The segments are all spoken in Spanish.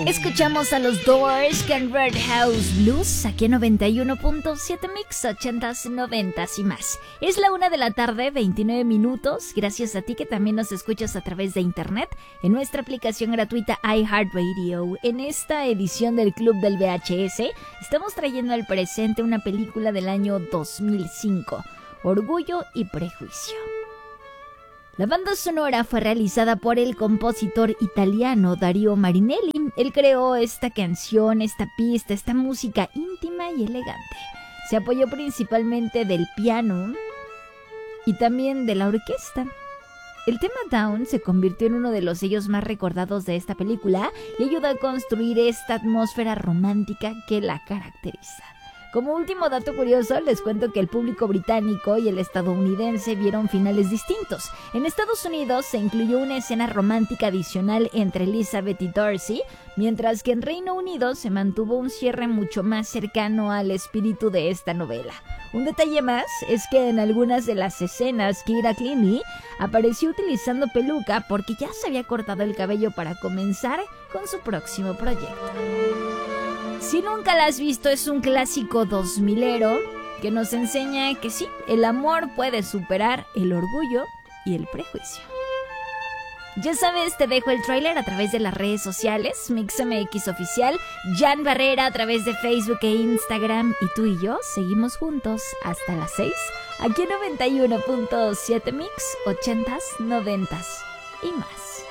Escuchamos a los Doors con Red House Blues aquí en 91.7 Mix 80s, 90s y más. Es la 1 de la tarde, 29 minutos. Gracias a ti que también nos escuchas a través de internet en nuestra aplicación gratuita iHeartRadio. En esta edición del Club del VHS estamos trayendo al presente una película del año 2005, Orgullo y Prejuicio. La banda sonora fue realizada por el compositor italiano Dario Marinelli. Él creó esta canción, esta pista, esta música íntima y elegante. Se apoyó principalmente del piano y también de la orquesta. El tema Down se convirtió en uno de los sellos más recordados de esta película y ayuda a construir esta atmósfera romántica que la caracteriza. Como último dato curioso, les cuento que el público británico y el estadounidense vieron finales distintos. En Estados Unidos se incluyó una escena romántica adicional entre Elizabeth y Darcy, mientras que en Reino Unido se mantuvo un cierre mucho más cercano al espíritu de esta novela. Un detalle más es que en algunas de las escenas Keira Knightley apareció utilizando peluca porque ya se había cortado el cabello para comenzar con su próximo proyecto. Si nunca la has visto, es un clásico 2000ero que nos enseña que sí, el amor puede superar el orgullo y el prejuicio. Ya sabes, te dejo el tráiler a través de las redes sociales, MixMX Oficial, Jan Barrera a través de Facebook e Instagram, y tú y yo seguimos juntos hasta las 6, aquí en 91.7 Mix, 80s, 90s y más.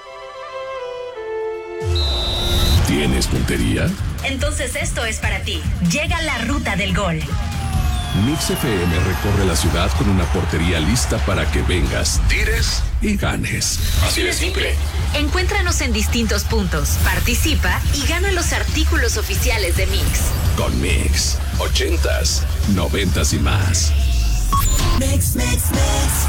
¿Tienes puntería? Entonces esto es para ti. Llega la ruta del gol. Mix FM recorre la ciudad con una portería lista para que vengas, tires y ganes. Así de simple. Encuéntranos en distintos puntos, participa y gana los artículos oficiales de Mix. Con Mix, 80s, 90s y más. Mix, mix, mix.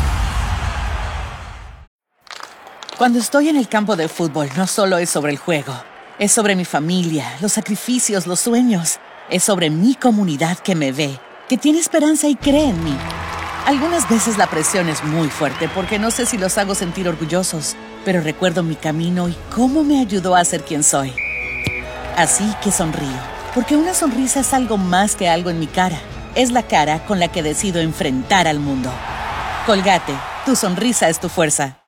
Cuando estoy en el campo de fútbol, no solo es sobre el juego. Es sobre mi familia, los sacrificios, los sueños. Es sobre mi comunidad que me ve, que tiene esperanza y cree en mí. Algunas veces la presión es muy fuerte porque no sé si los hago sentir orgullosos, pero recuerdo mi camino y cómo me ayudó a ser quien soy. Así que sonrío, porque una sonrisa es algo más que algo en mi cara. Es la cara con la que decido enfrentar al mundo. Colgate, tu sonrisa es tu fuerza.